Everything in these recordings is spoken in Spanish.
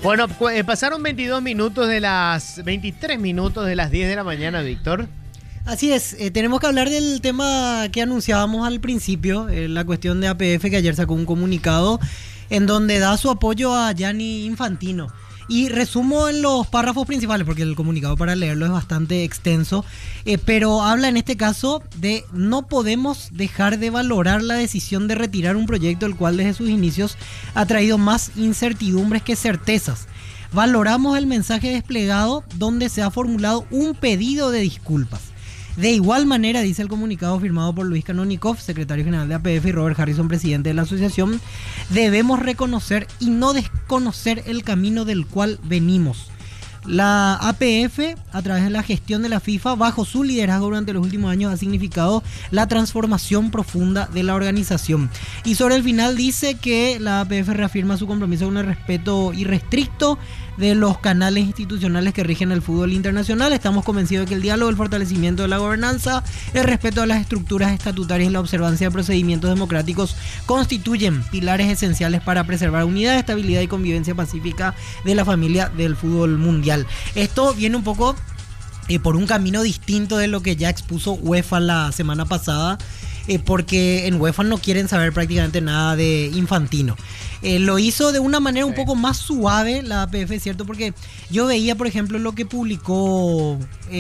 Bueno, pasaron 22 minutos de las 23 minutos de las 10 de la mañana, Víctor. Así es, tenemos que hablar del tema que anunciábamos al principio, la cuestión de APF, que ayer sacó un comunicado en donde da su apoyo a Gianni Infantino. Y resumo en los párrafos principales, porque el comunicado para leerlo es bastante extenso, pero habla en este caso de no podemos dejar de valorar la decisión de retirar un proyecto el cual desde sus inicios ha traído más incertidumbres que certezas. Valoramos el mensaje desplegado donde se ha formulado un pedido de disculpas. De igual manera, dice el comunicado firmado por Luis Canonikov, secretario general de APF, y Robert Harrison, presidente de la asociación, debemos reconocer y no desconocer el camino del cual venimos. La APF, a través de la gestión de la FIFA, bajo su liderazgo durante los últimos años, ha significado la transformación profunda de la organización. Y sobre el final dice que la APF reafirma su compromiso con el respeto irrestricto de los canales institucionales que rigen el fútbol internacional. Estamos convencidos de que el diálogo, el fortalecimiento de la gobernanza, el respeto a las estructuras estatutarias y la observancia de procedimientos democráticos constituyen pilares esenciales para preservar unidad, estabilidad y convivencia pacífica de la familia del fútbol mundial. Esto viene un poco por un camino distinto de lo que ya expuso UEFA la semana pasada, porque en UEFA no quieren saber prácticamente nada de Infantino. Lo hizo de una manera un poco más suave la APF, ¿cierto? Porque yo veía, por ejemplo, lo que publicó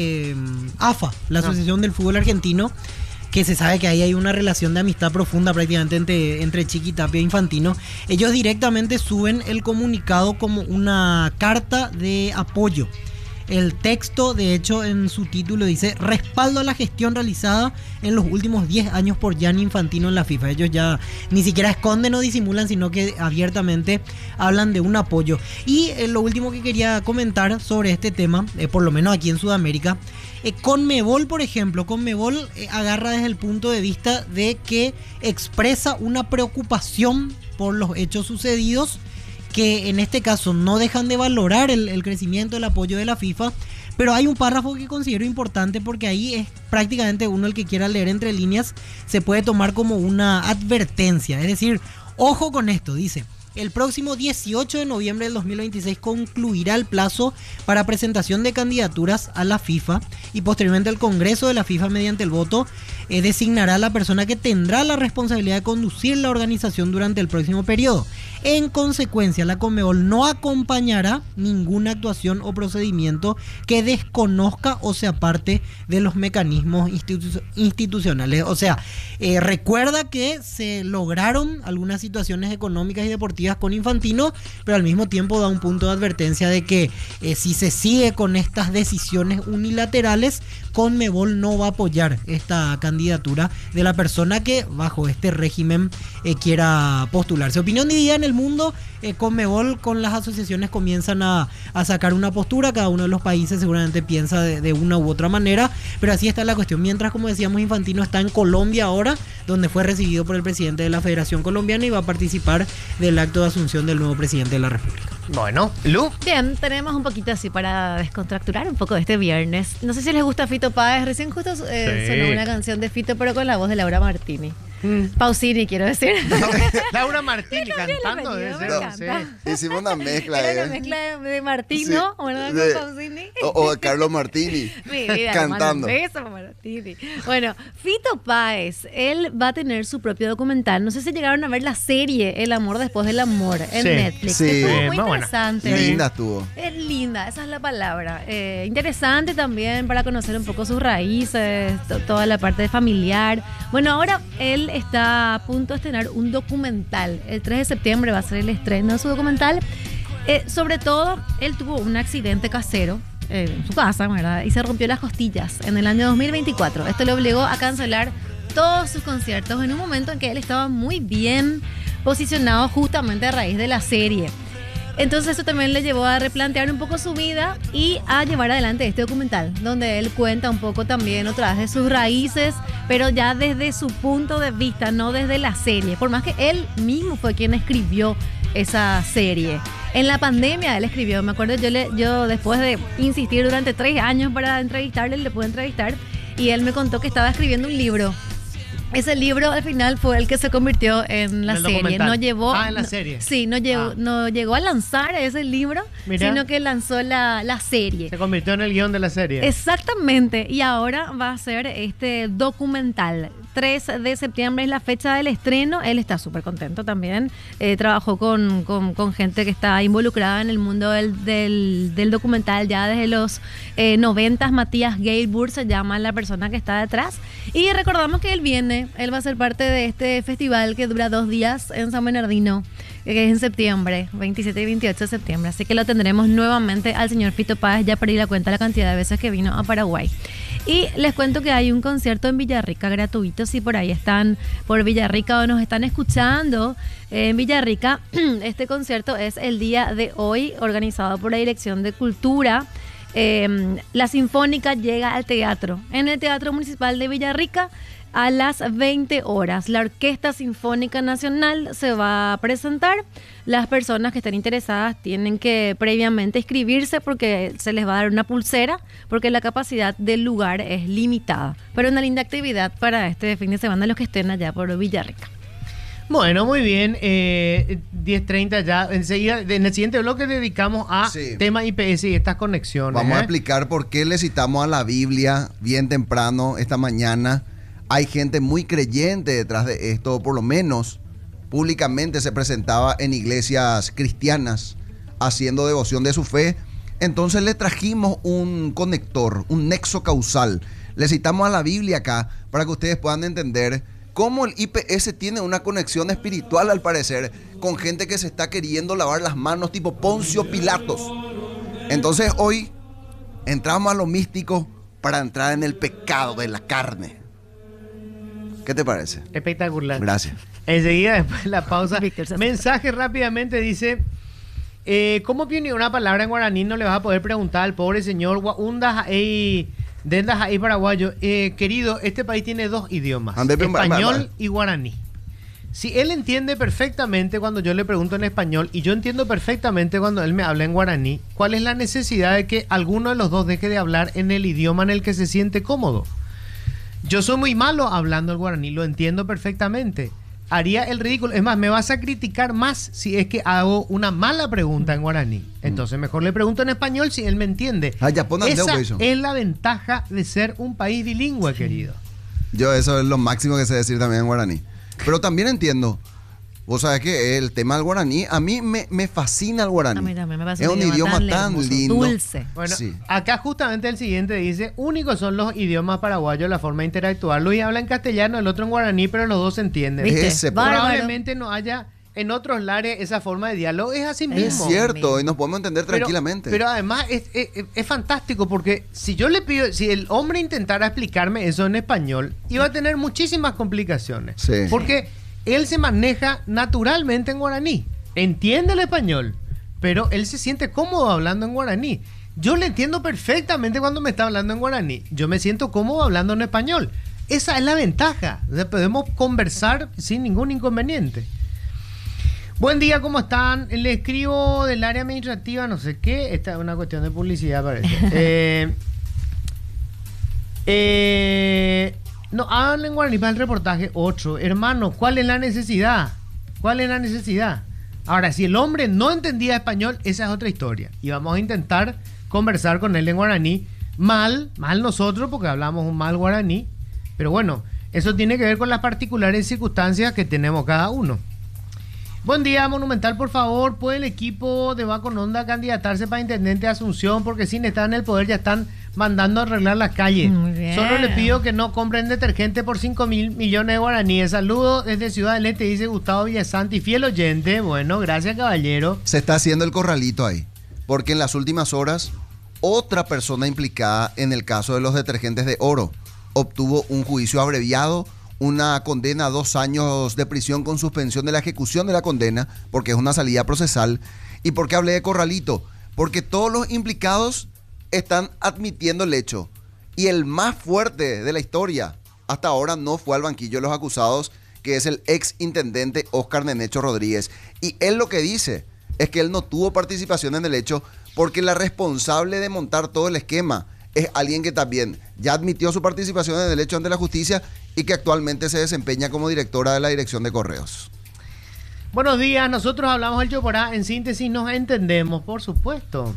AFA, la Asociación del Fútbol Argentino, que se sabe que ahí hay una relación de amistad profunda prácticamente entre Chiqui Tapia e Infantino. Ellos directamente suben el comunicado como una carta de apoyo. El texto, de hecho, en su título dice: respaldo a la gestión realizada en los últimos 10 años por Gianni Infantino en la FIFA. Ellos ya ni siquiera esconden o disimulan, sino que abiertamente hablan de un apoyo. Y lo último que quería comentar sobre este tema, por lo menos aquí en Sudamérica, Conmebol, por ejemplo, Conmebol agarra desde el punto de vista de que expresa una preocupación por los hechos sucedidos, que en este caso no dejan de valorar el crecimiento, el apoyo de la FIFA, pero hay un párrafo que considero importante porque ahí es prácticamente uno el que quiera leer entre líneas, se puede tomar como una advertencia, es decir, ojo con esto, dice: el próximo 18 de noviembre del 2026 concluirá el plazo para presentación de candidaturas a la FIFA y posteriormente el Congreso de la FIFA, mediante el voto, designará a la persona que tendrá la responsabilidad de conducir la organización durante el próximo periodo. En consecuencia, la Conmebol no acompañará ninguna actuación o procedimiento que desconozca o se aparte de los mecanismos institucionales. O sea, recuerda que se lograron algunas situaciones económicas y deportivas con Infantino, pero al mismo tiempo da un punto de advertencia de que si se sigue con estas decisiones unilaterales, Conmebol no va a apoyar esta candidatura de la persona que bajo este régimen quiera postularse. Opinión dividida en el mundo. Conmebol con las asociaciones comienzan a sacar una postura, cada uno de los países seguramente piensa de una u otra manera, pero así está la cuestión. Mientras, como decíamos, Infantino está en Colombia ahora, donde fue recibido por el presidente de la Federación Colombiana y va a participar del acto de asunción del nuevo presidente de la República. Bueno, Lu. Bien, tenemos un poquito así para descontracturar un poco de este viernes. No sé si les gusta Fito Páez, recién justo sonó una canción de Fito, pero con la voz de Laura Martini. Pausini, quiero decir. Laura Martini cantando de ser. Hicimos una mezcla. Era una mezcla de Martino, ¿verdad? Con Pausini. O de Carlos Martini. Cantando. Martini. Bueno, Fito Páez, él va a tener su propio documental. No sé si llegaron a ver la serie El amor después del amor en Netflix. Sí. Estuvo muy interesante. Buena. Linda estuvo. Es linda, esa es la palabra. Interesante también para conocer un poco sus raíces, toda la parte familiar. Bueno, ahora él está a punto de estrenar un documental. El 3 de septiembre va a ser el estreno de su documental. Sobre todo, él tuvo un accidente casero en su casa, ¿verdad? Y se rompió las costillas en el año 2024. Esto le obligó a cancelar todos sus conciertos en un momento en que él estaba muy bien posicionado justamente a raíz de la serie. Entonces eso también le llevó a replantear un poco su vida y a llevar adelante este documental, donde él cuenta un poco también otra vez de sus raíces, pero ya desde su punto de vista, no desde la serie, por más que él mismo fue quien escribió esa serie. En la pandemia él escribió, me acuerdo, yo después de insistir durante 3 años para entrevistarle, le pude entrevistar y él me contó que estaba escribiendo un libro Ese libro al final fue el que se convirtió en la El serie. documental. No llevó. En la serie. Sí, no llegó a lanzar ese libro, Mira. sino que lanzó la serie. Se convirtió en el guión de la serie. Exactamente. Y ahora va a ser este documental. 3 de septiembre es la fecha del estreno. Él está súper contento también. Trabajó con gente que está involucrada en el mundo del documental ya desde los 90. Matías Gainsbourg se llama la persona que está detrás. Y recordamos que él va a ser parte de este festival que dura 2 días en San Bernardino, que es en septiembre, 27 y 28 de septiembre. Así que lo tendremos nuevamente al señor Fito Páez. Ya perdí la cuenta la cantidad de veces que vino a Paraguay. Y les cuento que hay un concierto en Villarrica gratuito. Si por ahí están por Villarrica o nos están escuchando en Villarrica, este concierto es el día de hoy, organizado por la Dirección de Cultura. La Sinfónica llega al teatro, en el Teatro Municipal de Villarrica, a las 20 horas. La Orquesta Sinfónica Nacional se va a presentar. Las personas que estén interesadas tienen que previamente inscribirse porque se les va a dar una pulsera, porque la capacidad del lugar es limitada. Pero una linda actividad para este fin de semana los que estén allá por Villarrica. Bueno, muy bien. 10:30 ya. Enseguida, en el siguiente bloque dedicamos a tema IPS y estas conexiones. Vamos a explicar por qué le citamos a la Biblia bien temprano esta mañana. Hay gente muy creyente detrás de esto, por lo menos públicamente se presentaba en iglesias cristianas haciendo devoción de su fe. Entonces le trajimos un conector, un nexo causal. Le citamos a la Biblia acá para que ustedes puedan entender cómo el IPS tiene una conexión espiritual, al parecer, con gente que se está queriendo lavar las manos tipo Poncio Pilatos. Entonces hoy entramos a lo místico para entrar en el pecado de la carne. ¿Qué te parece? Espectacular. Gracias. Enseguida, después de la pausa. Víctor, Mensaje rápidamente dice: ¿cómo viene una palabra en guaraní? No le vas a poder preguntar al pobre señor Waundas ahí, Dendas ahí paraguayo. Querido, este país tiene 2 idiomas: español y guaraní. Si él entiende perfectamente cuando yo le pregunto en español y yo entiendo perfectamente cuando él me habla en guaraní, ¿cuál es la necesidad de que alguno de los dos deje de hablar en el idioma en el que se siente cómodo? Yo soy muy malo hablando el guaraní, lo entiendo perfectamente. Haría el ridículo. Es más, me vas a criticar más si es que hago una mala pregunta en guaraní. Entonces mejor le pregunto en español si él me entiende. Esa es la ventaja de ser un país bilingüe, querido. Yo eso es lo máximo que sé decir también en guaraní. Pero también entiendo. Vos sabés que el tema del guaraní, a mí me fascina el guaraní. A mí también me parece un idioma tan hermoso, lindo. dulce. Bueno, acá justamente el siguiente dice: únicos son los idiomas paraguayos, la forma de interactuar. Luis habla en castellano, el otro en guaraní, pero los dos se entienden. Probablemente no haya en otros lares esa forma de diálogo. Es así mismo. Es cierto, y nos podemos entender tranquilamente. Pero además es fantástico porque si yo le pido, si el hombre intentara explicarme eso en español, iba a tener muchísimas complicaciones. Sí. Porque él se maneja naturalmente en guaraní, entiende el español, pero él se siente cómodo hablando en guaraní. Yo le entiendo perfectamente cuando me está hablando en guaraní. Yo me siento cómodo hablando en español. Esa es la ventaja. O sea, podemos conversar sin ningún inconveniente. Buen día, ¿cómo están? Le escribo del área administrativa, no sé qué. Esta es una cuestión de publicidad, parece. No, hablen en guaraní para el reportaje 8. Hermano, ¿cuál es la necesidad? ¿Cuál es la necesidad? Ahora, si el hombre no entendía español, esa es otra historia. Y vamos a intentar conversar con él en guaraní. Mal nosotros, porque hablamos un mal guaraní. Pero bueno, eso tiene que ver con las particulares circunstancias que tenemos cada uno. Buen día, Monumental, por favor, ¿puede el equipo de Bacononda candidatarse para intendente de Asunción? Porque sin estar en el poder ya están mandando a arreglar las calles. Muy bien. Solo le pido que no compren detergente por 5.000 millones de guaraníes. Saludos desde Ciudad del Este, dice Gustavo Villasanti, fiel oyente. Bueno, gracias, caballero. Se está haciendo el corralito ahí, porque en las últimas horas, otra persona implicada en el caso de los detergentes de oro obtuvo un juicio abreviado, una condena a 2 años de prisión con suspensión de la ejecución de la condena, porque es una salida procesal. ¿Y por qué hablé de corralito? Porque todos los implicados están admitiendo el hecho. Y el más fuerte de la historia hasta ahora no fue al banquillo de los acusados, que es el ex intendente Oscar Nenecho Rodríguez. Y él lo que dice es que él no tuvo participación en el hecho porque la responsable de montar todo el esquema es alguien que también ya admitió su participación en el hecho ante la justicia y que actualmente se desempeña como directora de la Dirección de Correos. Buenos días, nosotros hablamos el Choporá, en síntesis nos entendemos, por supuesto.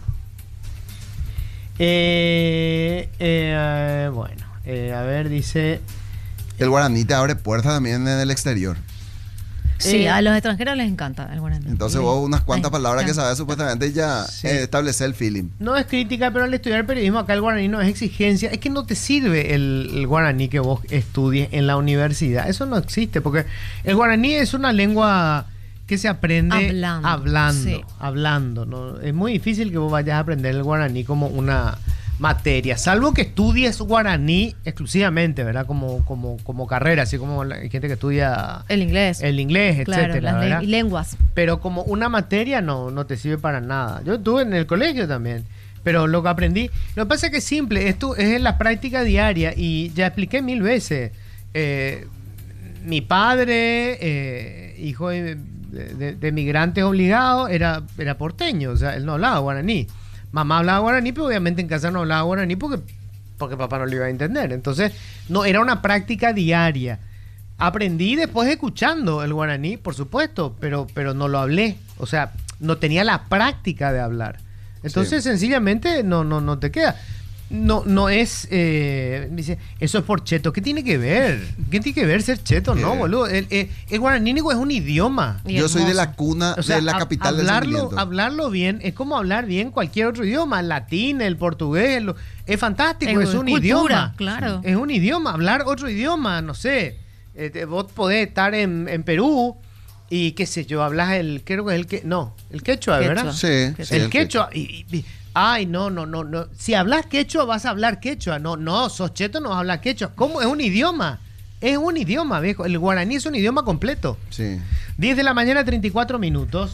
A ver, dice... El guaraní te abre puertas también en el exterior. Sí, a los extranjeros les encanta el guaraní. Entonces vos unas cuantas palabras que ya. sabes supuestamente ya Sí. establece el feeling. No es crítica, pero al estudiar periodismo acá el guaraní no es exigencia. Es que no te sirve el guaraní que vos estudies en la universidad. Eso no existe, porque el guaraní es una lengua que se aprende hablando. ¿No? Es muy difícil que vos vayas a aprender el guaraní como una materia, salvo que estudies guaraní exclusivamente, ¿verdad? Como carrera, así como hay gente que estudia El inglés, claro, etcétera, ¿verdad? y lenguas. Pero como una materia no te sirve para nada. Yo estuve en el colegio también, pero lo que aprendí, lo que pasa es que es simple, esto es en la práctica diaria y ya expliqué 1000 veces. Mi padre, hijo de migrantes obligados, era porteño, o sea, él no hablaba guaraní. Mamá hablaba guaraní, pero obviamente en casa no hablaba guaraní porque papá no lo iba a entender. Entonces, no, era una práctica diaria. Aprendí después escuchando el guaraní, por supuesto, pero no lo hablé. O sea, no tenía la práctica de hablar. Entonces, sencillamente, no te queda. No es... dice, eso es por cheto. ¿Qué tiene que ver? ¿Qué tiene que ver ser cheto? No, boludo. El guaranínico es un idioma. Yo soy de la cuna, O sea, de la capital del sentimiento. hablarlo bien es como hablar bien cualquier otro idioma. El latín, el portugués, es fantástico, es un cultura, idioma. claro. Es un idioma. Hablar otro idioma, no sé. Vos podés estar en Perú y qué sé yo, hablas el quechua, ¿verdad? Sí, El quechua. Ay, no. Si hablas quechua, vas a hablar quechua. No, sos cheto, no vas a hablar quechua. ¿Cómo? Es un idioma. Es un idioma, viejo. El guaraní es un idioma completo. Sí. 10 de la mañana, 34 minutos.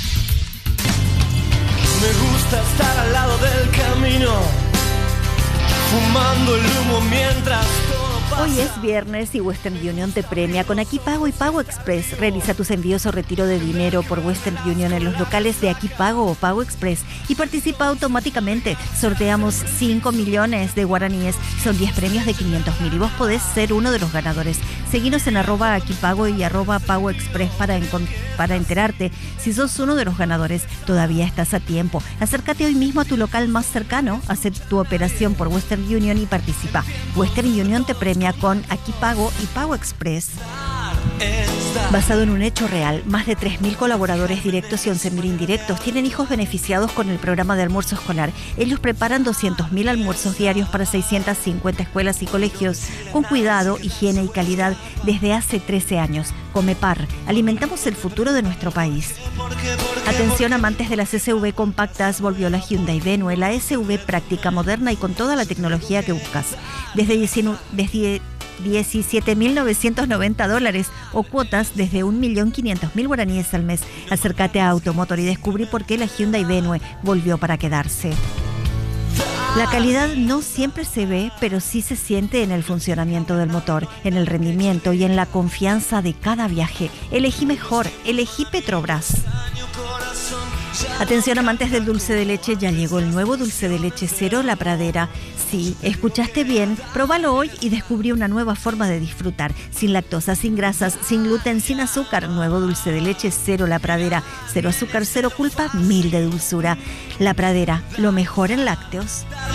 Me gusta estar al lado del camino, fumando el humo mientras todo pasa. Hoy es viernes y Western Union te premia con Aquí Pago y Pago Express. Realiza tus envíos o retiro de dinero por Western Union en los locales de Aquí Pago o Pago Express y participa automáticamente. Sorteamos 5 millones de guaraníes. Son 10 premios de 500.000 y vos podés ser uno de los ganadores. Seguinos en @aquipago y @pago express para enterarte si sos uno de los ganadores. Todavía estás a tiempo. Acércate hoy mismo a tu local más cercano, haz tu operación por Western Union y participa. Western Union te premia con Aquí Pago y Pago Express. Basado en un hecho real, más de 3.000 colaboradores directos y 11.000 indirectos tienen hijos beneficiados con el programa de almuerzo escolar. Ellos preparan 200.000 almuerzos diarios para 650 escuelas y colegios, con cuidado, higiene y calidad desde hace 13 años. Comepar, alimentamos el futuro de nuestro país. Atención amantes de las SUV compactas, volvió la Hyundai Venue, la SUV práctica, moderna y con toda la tecnología que buscas. Desde 17.990 dólares o cuotas desde 1.500.000 guaraníes al mes. Acércate a Automotor y descubrí por qué la Hyundai Venue volvió para quedarse. La calidad no siempre se ve, pero sí se siente en el funcionamiento del motor, en el rendimiento y en la confianza de cada viaje. Elegí mejor, elegí Petrobras. Atención amantes del dulce de leche, ya llegó el nuevo dulce de leche Cero La Pradera. Sí, escuchaste bien, próbalo hoy y descubrí una nueva forma de disfrutar. Sin lactosa, sin grasas, sin gluten, sin azúcar. Nuevo dulce de leche Cero La Pradera. Cero azúcar, cero culpa, 1000 de dulzura. La Pradera, lo mejor en lácteos.